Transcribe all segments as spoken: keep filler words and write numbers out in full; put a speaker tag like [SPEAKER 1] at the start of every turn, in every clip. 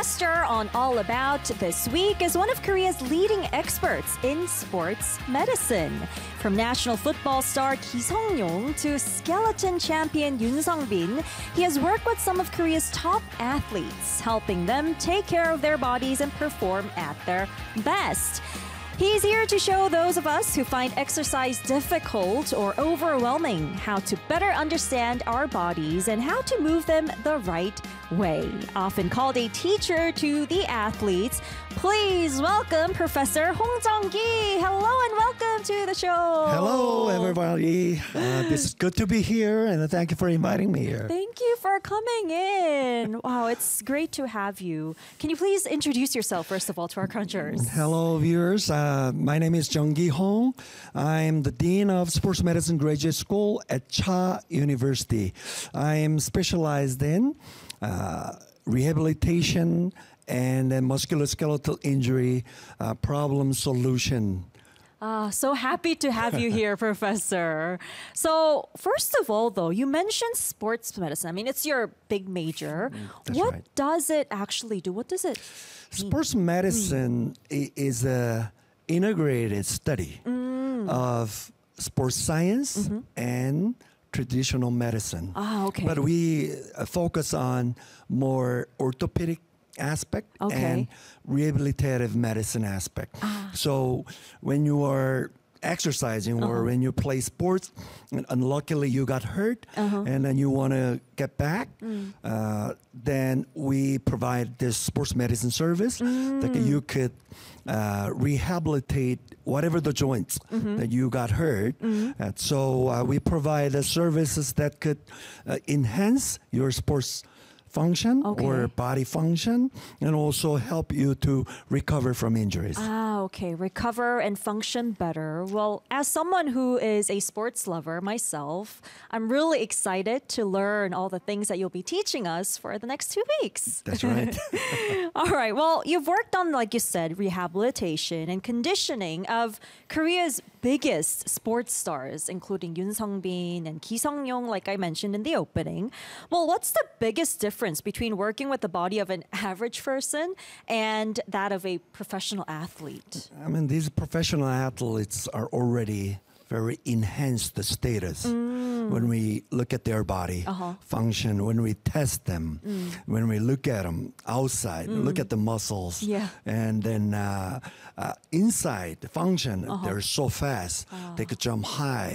[SPEAKER 1] Master on All About this week is one of Korea's leading experts in sports medicine. From national football star Ki Sung-yong to skeleton champion Yoon Sung-bin, he has worked with some of Korea's top athletes, helping them take care of their bodies and perform at their best. He's here to show those of us who find exercise difficult or overwhelming how to better understand our bodies and how to move them the right way. Often called a teacher to the athletes, please welcome Professor Hong Jung-gi. Hello and welcome to the show.
[SPEAKER 2] Hello, everybody. Uh, this is good to be here, and thank you for inviting me here.
[SPEAKER 1] Thank you for coming in. Wow, it's great to have you. Can you please introduce yourself, first of all, to our crunchers?
[SPEAKER 2] Hello, viewers. Uh, my name is Jung-gi Hong. I'm the Dean of Sports Medicine Graduate School at Cha University. I am specialized in uh, rehabilitation and uh, musculoskeletal injury uh, problem solution.
[SPEAKER 1] Ah, so happy to have you here, Professor. So, first of all, though, you mentioned sports medicine. I mean, it's your big major.
[SPEAKER 2] That's
[SPEAKER 1] what
[SPEAKER 2] right.
[SPEAKER 1] does it actually do? What does it mean?
[SPEAKER 2] Sports medicine
[SPEAKER 1] Mm.
[SPEAKER 2] i- is a integrated study
[SPEAKER 1] Mm.
[SPEAKER 2] of sports science
[SPEAKER 1] Mm-hmm.
[SPEAKER 2] and traditional medicine.
[SPEAKER 1] Ah, okay.
[SPEAKER 2] But we uh, focus on more orthopedic aspect
[SPEAKER 1] Okay.
[SPEAKER 2] and rehabilitative medicine aspect.
[SPEAKER 1] Ah.
[SPEAKER 2] So when you are exercising or
[SPEAKER 1] Uh-huh.
[SPEAKER 2] when you play sports and unluckily you got hurt
[SPEAKER 1] Uh-huh.
[SPEAKER 2] and then you want to get back,
[SPEAKER 1] Mm.
[SPEAKER 2] uh, then we provide this sports medicine service that
[SPEAKER 1] Mm.
[SPEAKER 2] you could uh, rehabilitate whatever the joints
[SPEAKER 1] Mm-hmm.
[SPEAKER 2] that you got hurt. And so uh, we provide the services that could uh, enhance your sports function
[SPEAKER 1] Okay.
[SPEAKER 2] or body function and also help you to recover from injuries.
[SPEAKER 1] Ah, okay. Recover and function better. Well, as someone who is a sports lover myself, I'm really excited to learn all the things that you'll be teaching us for the next two weeks.
[SPEAKER 2] That's right.
[SPEAKER 1] All right. Well, you've worked on, like you said, rehabilitation and conditioning of Korea's biggest sports stars, including Yoon Sung-bin and Ki Sung-yong, like I mentioned in the opening. Well, what's the biggest difference between working with the body of an average person and that of a professional athlete?
[SPEAKER 2] I mean, these professional athletes are already very enhanced the status when we look at their body
[SPEAKER 1] Uh-huh.
[SPEAKER 2] function, when we test them, when we look at them outside, look at the muscles,
[SPEAKER 1] Yeah.
[SPEAKER 2] and then uh, uh, inside the function, they're so fast, they could jump high.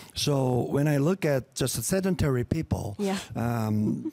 [SPEAKER 2] So when I look at just sedentary people,
[SPEAKER 1] Yeah.
[SPEAKER 2] um,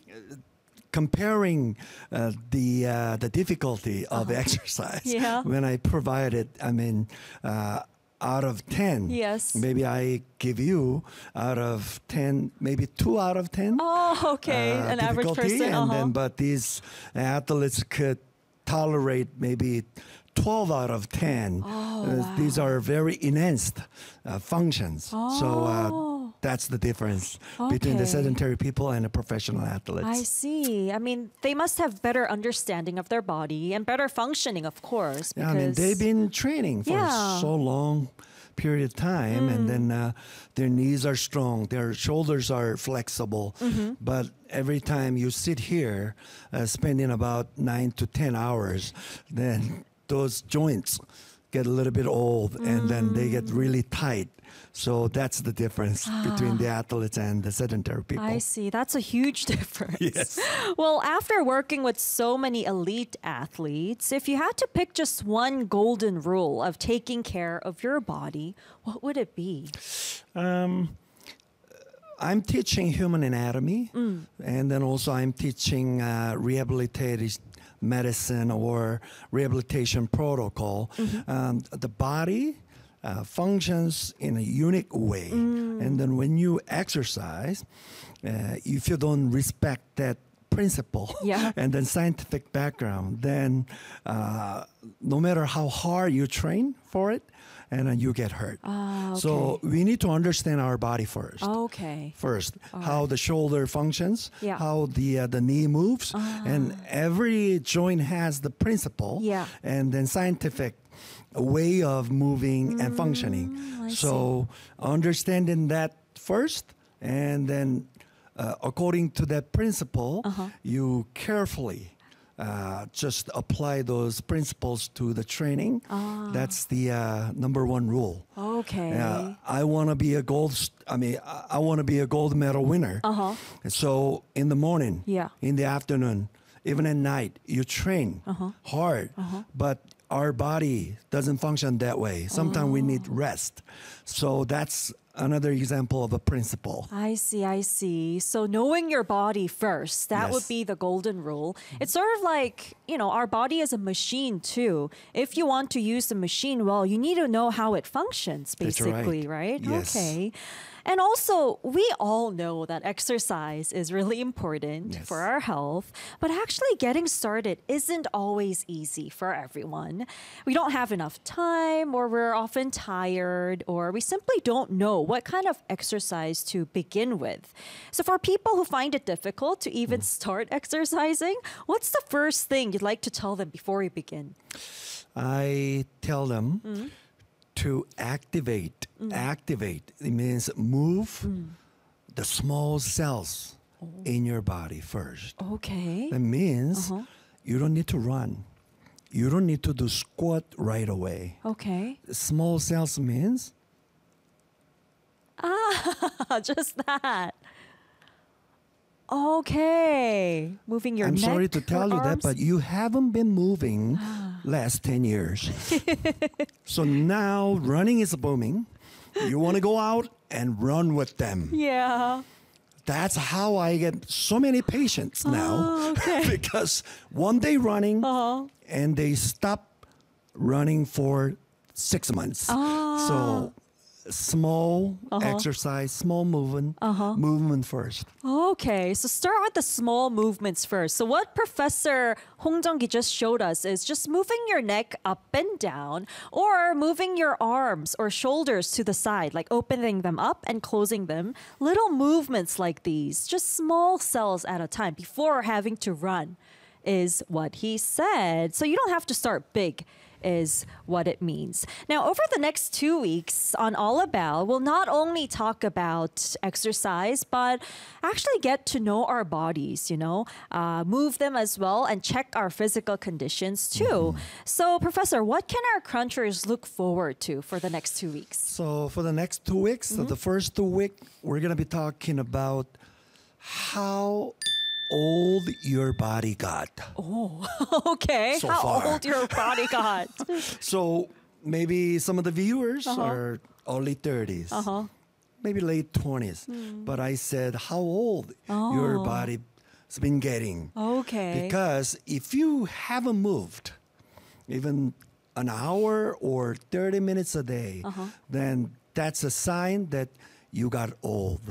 [SPEAKER 2] comparing uh, the uh, the difficulty of exercise
[SPEAKER 1] Yeah.
[SPEAKER 2] when I provide it, I mean, uh, out of ten,
[SPEAKER 1] Yes.
[SPEAKER 2] maybe I give you out of ten, maybe two out of ten.
[SPEAKER 1] Oh, okay.
[SPEAKER 2] uh,
[SPEAKER 1] An average
[SPEAKER 2] difficulty,
[SPEAKER 1] person.
[SPEAKER 2] and
[SPEAKER 1] Uh-huh.
[SPEAKER 2] then but these athletes could tolerate maybe twelve out of ten.
[SPEAKER 1] Oh,
[SPEAKER 2] Uh, These
[SPEAKER 1] wow.
[SPEAKER 2] are very enhanced uh, functions. So uh,
[SPEAKER 1] Oh.
[SPEAKER 2] that's the difference between the
[SPEAKER 1] Okay.
[SPEAKER 2] sedentary people and the professional athletes.
[SPEAKER 1] I see. I mean, they must have better understanding of their body and better functioning, of course.
[SPEAKER 2] Yeah, I mean,
[SPEAKER 1] Because
[SPEAKER 2] they've been training for
[SPEAKER 1] Yeah.
[SPEAKER 2] so long period of time, and then uh, their knees are strong, their shoulders are flexible. But every time you sit here, uh, spending about nine to ten hours, then those joints get a little bit old, and then they get really tight. So that's the difference between the athletes and the sedentary people.
[SPEAKER 1] I see. That's a huge difference.
[SPEAKER 2] Yes.
[SPEAKER 1] Well, after working with so many elite athletes, if you had to pick just one golden rule of taking care of your body, what would it be?
[SPEAKER 2] Um, I'm teaching human anatomy, and then also I'm teaching uh, rehabilitative medicine or rehabilitation protocol. Um, the body uh, functions in a unique way, and then when you exercise, uh, if you don't respect that principle
[SPEAKER 1] Yeah.
[SPEAKER 2] and then scientific background, then uh, no matter how hard you train for it, and then you get hurt.
[SPEAKER 1] Ah, okay.
[SPEAKER 2] So we need to understand our body first.
[SPEAKER 1] Okay.
[SPEAKER 2] First, how the shoulder functions,
[SPEAKER 1] Yeah.
[SPEAKER 2] how the uh, the knee moves, and every joint has the principle,
[SPEAKER 1] Yeah.
[SPEAKER 2] and then scientific way of moving and functioning.
[SPEAKER 1] Mm, I
[SPEAKER 2] So understanding that first, and then uh, according to that principle,
[SPEAKER 1] Uh-huh.
[SPEAKER 2] you carefully uh, just apply those principles to the training. That's the uh, number one rule.
[SPEAKER 1] Okay.
[SPEAKER 2] Uh, I want to be a gold. st- I mean, I, I want to be a gold medal winner.
[SPEAKER 1] Uh-huh.
[SPEAKER 2] So in the morning,
[SPEAKER 1] Yeah.
[SPEAKER 2] in the afternoon, even at night, you train
[SPEAKER 1] Uh-huh.
[SPEAKER 2] hard. But our body doesn't function that way. Sometimes we need
[SPEAKER 1] Oh.
[SPEAKER 2] rest. So that's another example of a principle.
[SPEAKER 1] I see, I see. So knowing your body first, that would
[SPEAKER 2] Yes.
[SPEAKER 1] be the golden rule. It's sort of like, you know, our body is a machine too. If you want to use the machine well, you need to know how it functions,
[SPEAKER 2] That's right.
[SPEAKER 1] basically, right?
[SPEAKER 2] Yes.
[SPEAKER 1] Okay. And also, we all know that exercise is really important
[SPEAKER 2] Yes.
[SPEAKER 1] for our health, but actually getting started isn't always easy for everyone. We don't have enough time, or we're often tired, or we simply don't know what kind of exercise to begin with. So, for people who find it difficult to even start exercising, what's the first thing you'd like to tell them before we begin?
[SPEAKER 2] I tell them
[SPEAKER 1] Mm.
[SPEAKER 2] to activate. Activate. It means move
[SPEAKER 1] Mm.
[SPEAKER 2] the small cells
[SPEAKER 1] Oh.
[SPEAKER 2] in your body first.
[SPEAKER 1] Okay.
[SPEAKER 2] That means
[SPEAKER 1] Uh-huh.
[SPEAKER 2] you don't need to run. You don't need to do squat right away.
[SPEAKER 1] Okay.
[SPEAKER 2] Small cells means
[SPEAKER 1] Just that. Okay. Moving your
[SPEAKER 2] I'm
[SPEAKER 1] neck.
[SPEAKER 2] sorry to
[SPEAKER 1] or
[SPEAKER 2] tell you that,
[SPEAKER 1] arms.
[SPEAKER 2] but you haven't been moving last ten years. So now running is booming. You want to go out and run with them.
[SPEAKER 1] Yeah.
[SPEAKER 2] That's how I get so many patients now.
[SPEAKER 1] Oh, okay.
[SPEAKER 2] Because one day running
[SPEAKER 1] Uh-huh.
[SPEAKER 2] and they stop running for six months.
[SPEAKER 1] Ah.
[SPEAKER 2] So small
[SPEAKER 1] Uh-huh.
[SPEAKER 2] exercise, small movement, movement first.
[SPEAKER 1] Okay, so start with the small movements first. So what Professor Hong Jung-gi just showed us is just moving your neck up and down, or moving your arms or shoulders to the side, like opening them up and closing them. Little movements like these, just small cells at a time before having to run, is what he said. So you don't have to start big, is what it means. Now, over the next two weeks on All About, we'll not only talk about exercise, but actually get to know our bodies, you know, uh, move them as well, and check our physical conditions too. So, Professor, what can our crunchers look forward to for the next two weeks?
[SPEAKER 2] So for the next two weeks, so the first two weeks, we're going to be talking about how old your body got.
[SPEAKER 1] Okay,
[SPEAKER 2] So
[SPEAKER 1] how
[SPEAKER 2] far.
[SPEAKER 1] old your body got?
[SPEAKER 2] So maybe some of the viewers are early thirties,
[SPEAKER 1] Uh-huh.
[SPEAKER 2] maybe late twenties. But I said how old your
[SPEAKER 1] Oh.
[SPEAKER 2] body's been getting.
[SPEAKER 1] Okay.
[SPEAKER 2] Because if you haven't moved even an hour or thirty minutes a day, then that's a sign that you got old.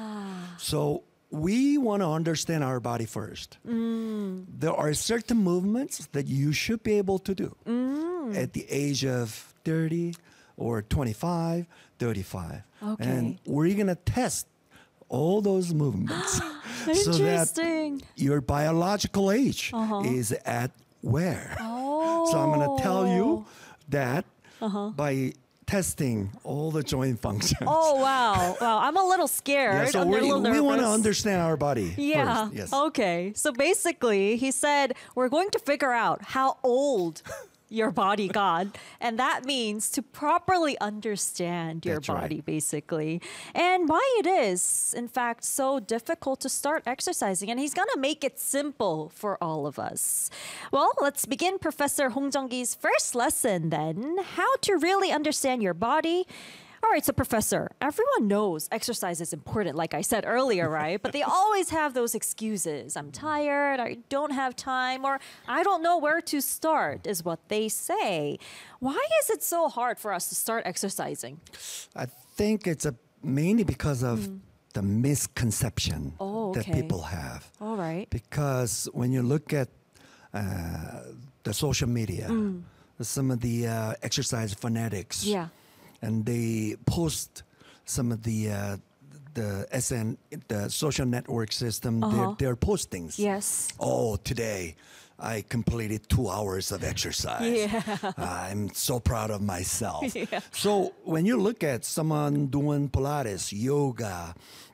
[SPEAKER 2] So we want to understand our body first. There are certain movements that you should be able to do at the age of thirty or twenty-five, thirty-five.
[SPEAKER 1] Okay.
[SPEAKER 2] And we're going to test all those movements so that
[SPEAKER 1] Interesting.
[SPEAKER 2] your biological age
[SPEAKER 1] Uh-huh.
[SPEAKER 2] is at where.
[SPEAKER 1] Oh.
[SPEAKER 2] So I'm going to tell you that by testing all the joint functions.
[SPEAKER 1] Oh wow! Wow, I'm a little scared.
[SPEAKER 2] Yeah, so
[SPEAKER 1] I'm
[SPEAKER 2] we,
[SPEAKER 1] a little
[SPEAKER 2] we want to
[SPEAKER 1] nervous.
[SPEAKER 2] understand our body
[SPEAKER 1] Yeah.
[SPEAKER 2] first. Yes.
[SPEAKER 1] Okay. So basically, he said we're going to figure out how old your body got, and that means to properly understand your
[SPEAKER 2] That's right.
[SPEAKER 1] body, basically, and why it is, in fact, so difficult to start exercising. And he's gonna make it simple for all of us. Well, let's begin Professor Hong Jung-gi's first lesson then: how to really understand your body. All right, so Professor, everyone knows exercise is important, like I said earlier, right? But they always have those excuses. I'm tired, I don't have time, or I don't know where to start, is what they say. Why is it so hard for us to start exercising?
[SPEAKER 2] I think it's a, mainly because of the misconception
[SPEAKER 1] Hmm. Oh,
[SPEAKER 2] that
[SPEAKER 1] okay.
[SPEAKER 2] people have.
[SPEAKER 1] All right.
[SPEAKER 2] Because when you look at uh, the social media, some of the uh, exercise fanatics,
[SPEAKER 1] Hmm. Yeah.
[SPEAKER 2] and they post some of the uh, the S N the social network system,
[SPEAKER 1] Uh-huh.
[SPEAKER 2] their, their postings.
[SPEAKER 1] Yes.
[SPEAKER 2] Oh, today I completed two hours of exercise.
[SPEAKER 1] Yeah.
[SPEAKER 2] I'm so proud of myself.
[SPEAKER 1] Yeah.
[SPEAKER 2] So when you look at someone doing Pilates, yoga,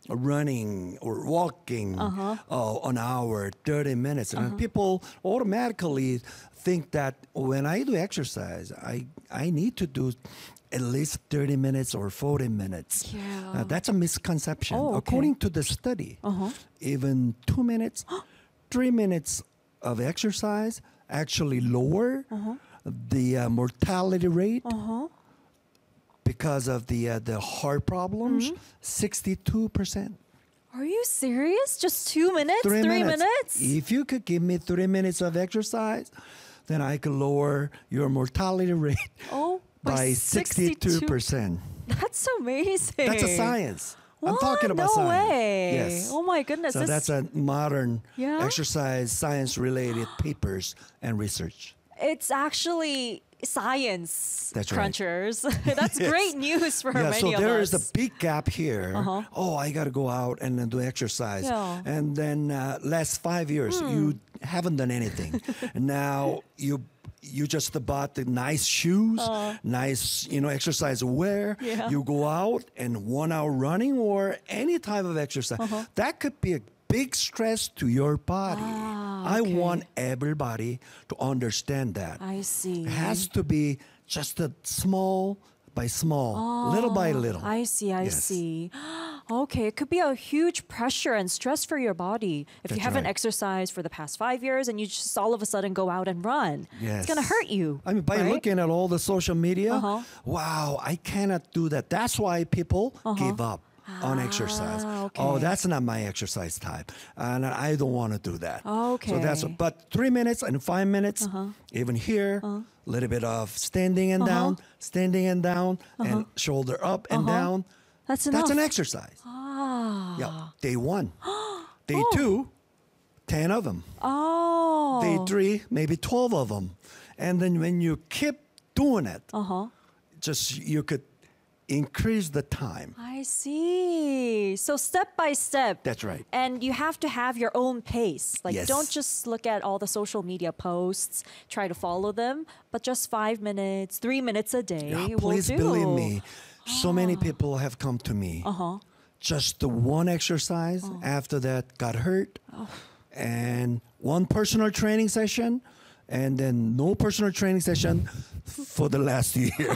[SPEAKER 2] running or walking
[SPEAKER 1] Uh-huh.
[SPEAKER 2] uh, an hour, thirty minutes. And people automatically think that when I do exercise, I, I need to do at least thirty minutes or forty minutes.
[SPEAKER 1] Yeah.
[SPEAKER 2] Uh, that's a misconception.
[SPEAKER 1] Oh, okay.
[SPEAKER 2] According to the study,
[SPEAKER 1] Uh-huh.
[SPEAKER 2] even two minutes, three minutes of exercise actually lower the uh, mortality rate
[SPEAKER 1] Uh-huh.
[SPEAKER 2] because of the uh, the heart problems,
[SPEAKER 1] Mm-hmm.
[SPEAKER 2] sixty-two percent.
[SPEAKER 1] Are you serious? Just two minutes?
[SPEAKER 2] Three,
[SPEAKER 1] Three
[SPEAKER 2] minutes.
[SPEAKER 1] minutes?
[SPEAKER 2] If you could give me three minutes of exercise, then I could lower your mortality rate
[SPEAKER 1] Oh,
[SPEAKER 2] by sixty-two percent.
[SPEAKER 1] That's amazing.
[SPEAKER 2] That's a science. I'm
[SPEAKER 1] What?
[SPEAKER 2] talking about
[SPEAKER 1] no
[SPEAKER 2] science.
[SPEAKER 1] way.
[SPEAKER 2] Yes.
[SPEAKER 1] Oh my goodness.
[SPEAKER 2] So
[SPEAKER 1] this-
[SPEAKER 2] that's a modern
[SPEAKER 1] Yeah?
[SPEAKER 2] exercise science related papers and research.
[SPEAKER 1] It's actually science,
[SPEAKER 2] That's right.
[SPEAKER 1] crunchers. That's
[SPEAKER 2] Yes.
[SPEAKER 1] great news for
[SPEAKER 2] Yeah,
[SPEAKER 1] many
[SPEAKER 2] so
[SPEAKER 1] of
[SPEAKER 2] there
[SPEAKER 1] us.
[SPEAKER 2] is a big gap here.
[SPEAKER 1] Uh-huh.
[SPEAKER 2] Oh, I got to go out and then do exercise.
[SPEAKER 1] Yeah.
[SPEAKER 2] And then uh, last five years, you haven't done anything. And now you you just bought the nice shoes, nice you know exercise wear.
[SPEAKER 1] Yeah.
[SPEAKER 2] You go out and one hour running or any type of exercise. That could be a big stress to your body.
[SPEAKER 1] Ah,
[SPEAKER 2] I
[SPEAKER 1] okay.
[SPEAKER 2] want everybody to understand that.
[SPEAKER 1] I see.
[SPEAKER 2] It has to be just a small by small, little by little.
[SPEAKER 1] I see, I
[SPEAKER 2] Yes.
[SPEAKER 1] see. Okay, it could be a huge pressure and stress for your body if you
[SPEAKER 2] That's
[SPEAKER 1] haven't
[SPEAKER 2] right.
[SPEAKER 1] exercised for the past five years and you just all of a sudden go out and run.
[SPEAKER 2] Yes.
[SPEAKER 1] It's gonna hurt you.
[SPEAKER 2] I mean, by
[SPEAKER 1] right?
[SPEAKER 2] looking at all the social media,
[SPEAKER 1] Uh-huh.
[SPEAKER 2] wow, I cannot do that. That's why people give up on exercise.
[SPEAKER 1] Ah, okay.
[SPEAKER 2] Oh, that's not my exercise type, and I don't want to do that. So that's
[SPEAKER 1] Okay.
[SPEAKER 2] but three minutes and five minutes, even here, a little bit of standing and down, standing and down, and shoulder up and down.
[SPEAKER 1] That's
[SPEAKER 2] That's
[SPEAKER 1] enough.
[SPEAKER 2] an exercise.
[SPEAKER 1] Ah.
[SPEAKER 2] Yeah, day one, day two, ten of them.
[SPEAKER 1] Oh.
[SPEAKER 2] Day three, maybe twelve of them. And then when you keep doing it,
[SPEAKER 1] Uh-huh.
[SPEAKER 2] just you could increase the time.
[SPEAKER 1] I see. So step by step.
[SPEAKER 2] That's right.
[SPEAKER 1] And you have to have your own pace. Like
[SPEAKER 2] Yes.
[SPEAKER 1] don't just look at all the social media posts, try to follow them, but just five minutes, three minutes a day
[SPEAKER 2] Yeah,
[SPEAKER 1] will
[SPEAKER 2] please
[SPEAKER 1] do.
[SPEAKER 2] believe me, so many people have come to me.
[SPEAKER 1] Uh-huh.
[SPEAKER 2] Just the one exercise after that got hurt, and one personal training session, and then no personal training session for the last year.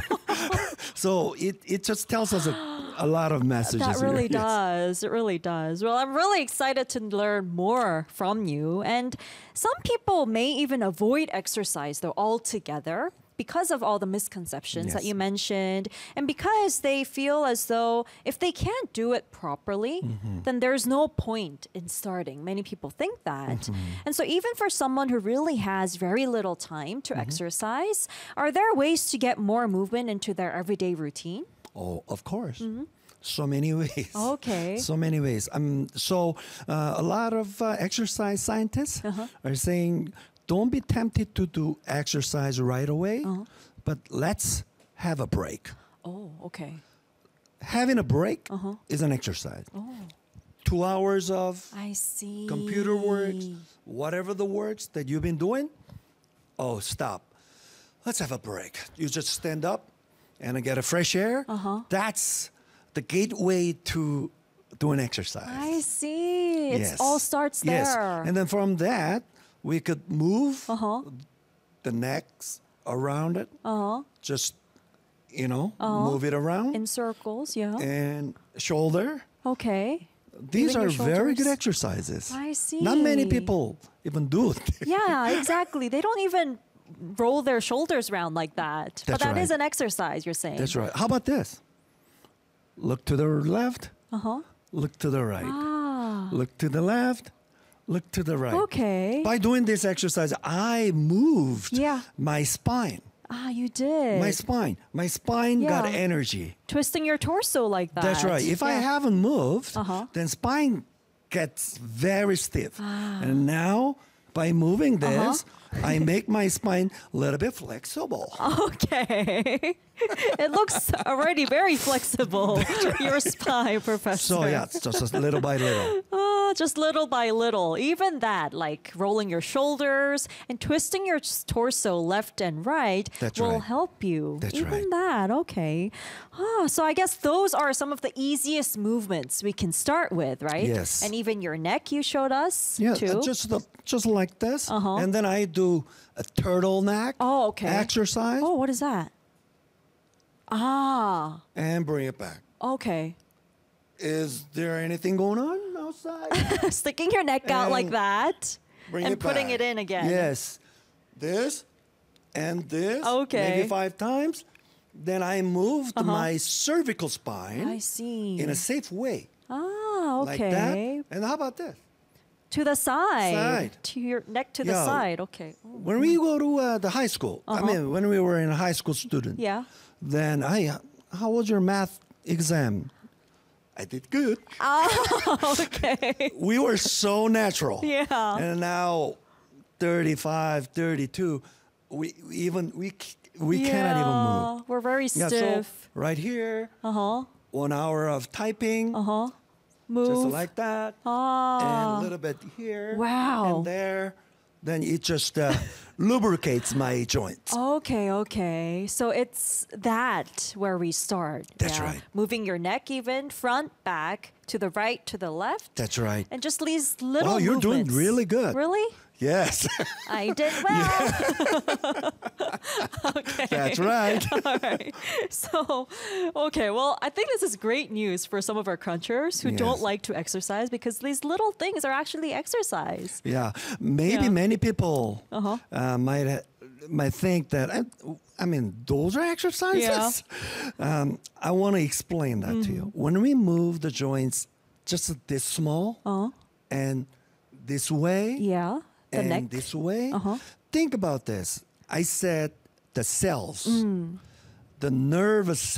[SPEAKER 2] So it, it just tells us a, a lot of messages.
[SPEAKER 1] That
[SPEAKER 2] here.
[SPEAKER 1] really
[SPEAKER 2] Yes.
[SPEAKER 1] does. It really does. Well, I'm really excited to learn more from you. And some people may even avoid exercise though altogether because of all the misconceptions that
[SPEAKER 2] Yes.
[SPEAKER 1] you mentioned and because they feel as though if they can't do it properly,
[SPEAKER 2] Mm-hmm.
[SPEAKER 1] then there's no point in starting. Many people think that.
[SPEAKER 2] Mm-hmm.
[SPEAKER 1] And so even for someone who really has very little time to
[SPEAKER 2] Mm-hmm.
[SPEAKER 1] exercise, are there ways to get more movement into their everyday routine?
[SPEAKER 2] Oh, of course. So many ways.
[SPEAKER 1] Mm-hmm. Okay.
[SPEAKER 2] So many ways. Um, so uh, a lot of uh, exercise scientists
[SPEAKER 1] Uh-huh.
[SPEAKER 2] are saying, don't be tempted to do exercise right away,
[SPEAKER 1] Uh-huh.
[SPEAKER 2] but let's have a break.
[SPEAKER 1] Oh, okay.
[SPEAKER 2] Having a break
[SPEAKER 1] Uh-huh.
[SPEAKER 2] is an exercise.
[SPEAKER 1] Oh.
[SPEAKER 2] Two hours of
[SPEAKER 1] I see.
[SPEAKER 2] computer works, whatever the works that you've been doing. Oh, stop. Let's have a break. You just stand up and get a fresh air.
[SPEAKER 1] Uh-huh.
[SPEAKER 2] That's the gateway to doing exercise.
[SPEAKER 1] I see. It
[SPEAKER 2] Yes.
[SPEAKER 1] all starts there.
[SPEAKER 2] Yes. And then from that, we could move
[SPEAKER 1] uh-huh.
[SPEAKER 2] the necks around it.
[SPEAKER 1] Uh-huh.
[SPEAKER 2] Just, you know, move it around.
[SPEAKER 1] In circles, yeah.
[SPEAKER 2] And shoulder.
[SPEAKER 1] Okay.
[SPEAKER 2] These
[SPEAKER 1] Moving
[SPEAKER 2] are
[SPEAKER 1] your
[SPEAKER 2] very good
[SPEAKER 1] shoulders.
[SPEAKER 2] exercises.
[SPEAKER 1] I see.
[SPEAKER 2] Not many people even do it.
[SPEAKER 1] Yeah, exactly. They don't even roll their shoulders around like that. but
[SPEAKER 2] That's
[SPEAKER 1] that is
[SPEAKER 2] right.
[SPEAKER 1] an exercise, you're saying.
[SPEAKER 2] That's right. How about this? Look to the left.
[SPEAKER 1] Uh-huh.
[SPEAKER 2] Look to the right.
[SPEAKER 1] Ah.
[SPEAKER 2] Look to the left. Look to the right.
[SPEAKER 1] Okay.
[SPEAKER 2] By doing this exercise, I moved
[SPEAKER 1] Yeah.
[SPEAKER 2] my spine.
[SPEAKER 1] Ah, you did.
[SPEAKER 2] My spine. My spine got
[SPEAKER 1] Yeah.
[SPEAKER 2] energy.
[SPEAKER 1] Twisting your torso like that.
[SPEAKER 2] That's right. If I
[SPEAKER 1] Yeah.
[SPEAKER 2] haven't moved,
[SPEAKER 1] Uh-huh.
[SPEAKER 2] then spine gets very stiff. And now, by moving this,
[SPEAKER 1] Uh-huh.
[SPEAKER 2] I make my spine a little bit flexible.
[SPEAKER 1] Okay. It looks already very flexible, your spine, Professor.
[SPEAKER 2] So yeah, it's just a little by little.
[SPEAKER 1] Oh, just little by little. Even that, like rolling your shoulders and twisting your s- torso left and right
[SPEAKER 2] That's
[SPEAKER 1] will
[SPEAKER 2] right.
[SPEAKER 1] help you.
[SPEAKER 2] That's
[SPEAKER 1] Even
[SPEAKER 2] right.
[SPEAKER 1] that, okay. Ah, so I guess those are some of the easiest movements we can start with, right?
[SPEAKER 2] Yes.
[SPEAKER 1] And even your neck you showed us
[SPEAKER 2] Yeah,
[SPEAKER 1] too.
[SPEAKER 2] uh, just the, just like this,
[SPEAKER 1] Uh-huh.
[SPEAKER 2] and then I do a turtleneck
[SPEAKER 1] Oh, okay.
[SPEAKER 2] exercise
[SPEAKER 1] Oh, what is that? Ah,
[SPEAKER 2] and bring it back.
[SPEAKER 1] okay.
[SPEAKER 2] Is there anything going on outside?
[SPEAKER 1] Sticking your neck out like
[SPEAKER 2] And
[SPEAKER 1] that
[SPEAKER 2] Bring
[SPEAKER 1] and
[SPEAKER 2] it
[SPEAKER 1] putting
[SPEAKER 2] back.
[SPEAKER 1] it in again.
[SPEAKER 2] Yes, this and this.
[SPEAKER 1] Okay.
[SPEAKER 2] Maybe five times. Then I moved
[SPEAKER 1] Uh-huh.
[SPEAKER 2] my cervical spine
[SPEAKER 1] I see.
[SPEAKER 2] in a safe way,
[SPEAKER 1] Ah,
[SPEAKER 2] like that.
[SPEAKER 1] okay.
[SPEAKER 2] And how about this?
[SPEAKER 1] To the side.
[SPEAKER 2] Side.
[SPEAKER 1] To your neck to the
[SPEAKER 2] Yeah.
[SPEAKER 1] side. Okay. Oh,
[SPEAKER 2] When we go to uh, the high school, I
[SPEAKER 1] Uh-huh.
[SPEAKER 2] mean, when we were in a high school student,
[SPEAKER 1] yeah.
[SPEAKER 2] then I, how was your math exam? I did good.
[SPEAKER 1] Oh, okay.
[SPEAKER 2] We were so natural.
[SPEAKER 1] Yeah.
[SPEAKER 2] And now, thirty-five, thirty-two, we we even we c- we cannot even move.
[SPEAKER 1] Yeah, we're very
[SPEAKER 2] Yeah, so
[SPEAKER 1] stiff.
[SPEAKER 2] right here,
[SPEAKER 1] uh huh.
[SPEAKER 2] one hour of typing,
[SPEAKER 1] Uh huh. Move.
[SPEAKER 2] just like that, and
[SPEAKER 1] ah.
[SPEAKER 2] a little bit here,
[SPEAKER 1] Wow.
[SPEAKER 2] and there. Then it just uh, lubricates my joints.
[SPEAKER 1] Okay, okay. So it's that where we start.
[SPEAKER 2] That's
[SPEAKER 1] yeah.
[SPEAKER 2] right.
[SPEAKER 1] Moving your neck even, front, back, to the right, to the left.
[SPEAKER 2] That's right.
[SPEAKER 1] And just these little
[SPEAKER 2] Wow, you're doing
[SPEAKER 1] movements.
[SPEAKER 2] really good.
[SPEAKER 1] Really?
[SPEAKER 2] Yes,
[SPEAKER 1] I did well. Okay.
[SPEAKER 2] that's right.
[SPEAKER 1] All right. So, okay. Well, I think this is great news for some of our crunchers who don't
[SPEAKER 2] Yes.
[SPEAKER 1] like to exercise because these little things are actually exercise.
[SPEAKER 2] Yeah, maybe
[SPEAKER 1] Yeah.
[SPEAKER 2] many people
[SPEAKER 1] Uh-huh.
[SPEAKER 2] uh, might ha- might think that. I, I mean, those are exercises. Um, I want to explain that to you. When we move the joints just this small
[SPEAKER 1] Uh-huh.
[SPEAKER 2] and this way
[SPEAKER 1] Yeah. The
[SPEAKER 2] and
[SPEAKER 1] neck.
[SPEAKER 2] this way,
[SPEAKER 1] Uh-huh.
[SPEAKER 2] think about this. I said the cells, the nervous